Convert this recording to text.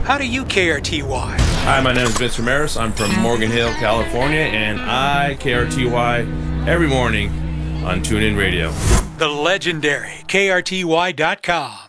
How do you KRTY? Hi, my name is Vince Ramirez. I'm from Morgan Hill, California, and I KRTY every morning on TuneIn Radio. The legendary KRTY.com.